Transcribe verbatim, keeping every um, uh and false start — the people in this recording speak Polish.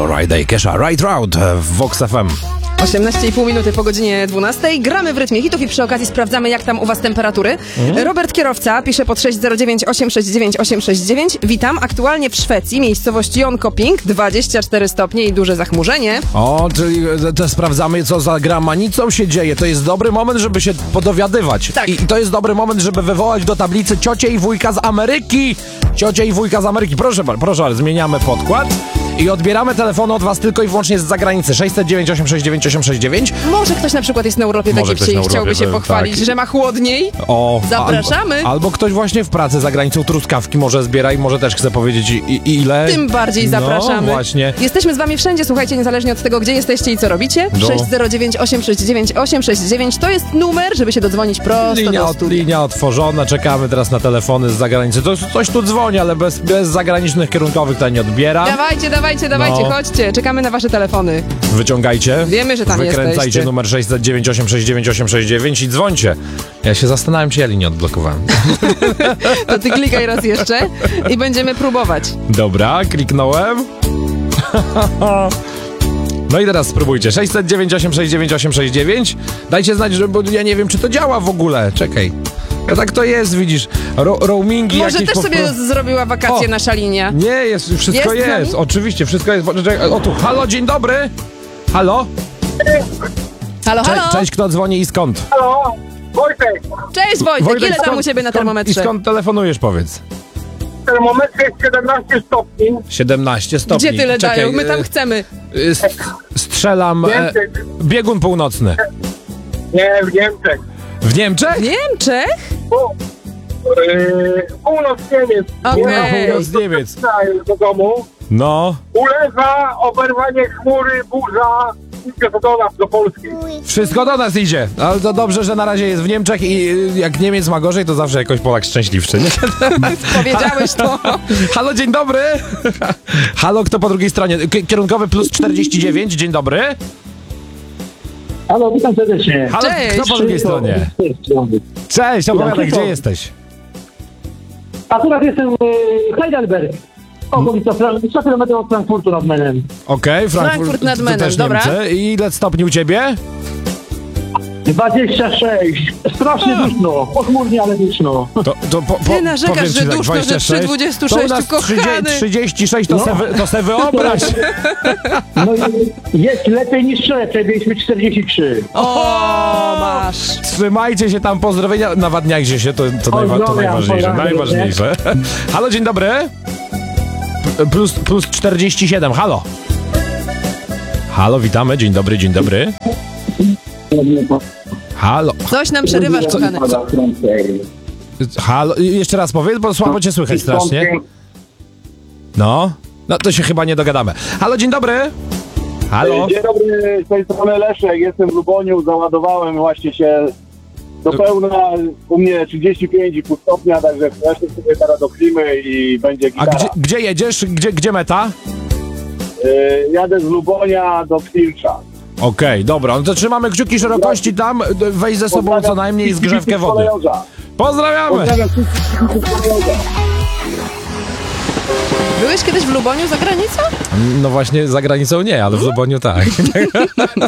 Friday, Kesha, Right Route w Vox F M. osiemnaście i pół minuty po godzinie dwunastej. Gramy w rytmie hitów i przy okazji sprawdzamy, jak tam u was temperatury. Mhm. Robert Kierowca pisze pod sześć zero dziewięć osiem sześć dziewięć osiem sześć dziewięć. Witam, aktualnie w Szwecji, miejscowość Jonkoping, dwadzieścia cztery stopnie i duże zachmurzenie. O, czyli te sprawdzamy, co za gramanicą się dzieje. To jest dobry moment, żeby się podowiadywać. Tak. I, I to jest dobry moment, żeby wywołać do tablicy ciocię i wujka z Ameryki. Ciocię i wujka z Ameryki. Proszę, proszę, ale zmieniamy podkład. I odbieramy telefony od was tylko i wyłącznie z zagranicy. sześć zero dziewięć osiem sześć dziewięć osiem sześć dziewięć. Może ktoś na przykład jest na urlopie w Może Egipcie ktoś na i chciałby urlopie, się pochwalić, tak. że ma chłodniej. O, Zapraszamy. Albo, albo ktoś właśnie w pracy za granicą truskawki może zbiera i może też chce powiedzieć i, i, ile. Tym bardziej zapraszamy. No właśnie. Jesteśmy z wami wszędzie, słuchajcie, niezależnie od tego, gdzie jesteście i co robicie. No. sześć zero dziewięć osiem sześć dziewięć osiem sześć dziewięć to jest numer, żeby się dodzwonić prosto Linia, do od, studia. linia otworzona, czekamy teraz na telefony z zagranicy. To, coś tu dzwoni, ale bez, bez zagranicznych kierunkowych to nie odbiera. Dawajcie, dawajcie, dawajcie, No. chodźcie, czekamy na wasze telefony. Wyciągajcie. Wiemy, że tam Wykręcajcie jesteście. numer sześć zero dziewięć osiem sześć dziewięć osiem sześć dziewięć i dzwońcie. Ja się zastanawiam, czy ja linię odblokowałem. To ty klikaj raz jeszcze i będziemy próbować. Dobra, kliknąłem. No i teraz spróbujcie. sześć zero dziewięć osiem sześć dziewięć osiem sześć dziewięć. Dajcie znać, że, bo ja nie wiem, czy to działa w ogóle. Czekaj. Ja tak to jest, widzisz. Ro roamingi Może jakieś też po sobie pro- zrobiła wakacje O! nasza linia. Nie, jest, wszystko Jest z jest. nami? Oczywiście, wszystko jest. Poczekaj, o tu, halo, dzień dobry. Halo? Halo, Cze halo. cześć, kto dzwoni i skąd? Halo, Wojtek, Cześć Wojtek, ile tam skąd- u ciebie na skąd- termometrze? I skąd telefonujesz, powiedz? termometr jest siedemnaście stopni. siedemnaście stopni. Gdzie tyle Czekaj, dają? My tam e, chcemy. e, st strzelam. E, Niemczech. biegun północny. Nie, w Niemczech. W Niemczech? W Niemczech? Pół, yy, północ Niemiec. Okej. Nie, Północ Niemiec. do domu. No. Ulewa, oberwanie chmury, burza. Wszystko do nas, do Polski. Wszystko do nas idzie. Ale to dobrze, że na razie jest w Niemczech i y, jak Niemiec ma gorzej, to zawsze jakoś Polak szczęśliwszy, nie? Powiedziałeś to. Halo, dzień dobry. Halo, kto po drugiej stronie? K kierunkowy plus czterdzieści dziewięć, dzień dobry. Halo, witam serdecznie. Halo, Cześć. kto po drugiej stronie? Cześć, opowiadaj, gdzie jesteś? Akurat jestem w Heidelberg. Okolica Fran- sto kilometrów od Frankfurtu nad Menem. Okej, okay, Frankfurt, Frankfurt nad to Menem, też dobra. Niemcy. I ile stopni u ciebie? dwadzieścia sześć. Strasznie duszno. Pochmurnie, ale duszno. To, to po, po, Ty narzekasz, powiem ci że tak, duszno, że dwadzieścia sześć. przy dwudziestu To u sześciu, nas kochany. trzydzieści sześć, to, No. se, wy, to se wyobraź. No i jest lepiej niż wczoraj. Mieliśmy czterdzieści trzy. O, masz. Trzymajcie się tam, pozdrowienia, nawadniajcie się, to, to, najwa, to Pozdrawiam, najważniejsze, pozdrawiam, najważniejsze. Halo, dzień dobry. P- Plus, plus czterdzieści siedem, halo. Halo, witamy, dzień dobry, dzień dobry. Halo, Coś nam przerywasz, kochany. halo, jeszcze raz powiedz, bo słabo cię słychać strasznie. No, no to się chyba nie dogadamy. Halo, dzień dobry. Halo. Dzień dobry, z tej strony Leszek. Jestem w Luboniu, załadowałem właśnie się do pełna. U mnie trzydzieści pięć i pół stopnia, także wreszcie sobie teraz do klimy i będzie A gitara. gdzie, gdzie jedziesz? Gdzie, gdzie meta? Yy, jadę z Lubonia do Kwilcza. Okej, dobra, no to trzymamy kciuki szerokości tam, d- weź ze sobą co najmniej zgrzewkę wody. Kolejorza. Pozdrawiamy! Pozdrawiam wszystkich kolejorza. Byłeś kiedyś w Luboniu za granicą? No właśnie za granicą nie, ale w Luboniu tak.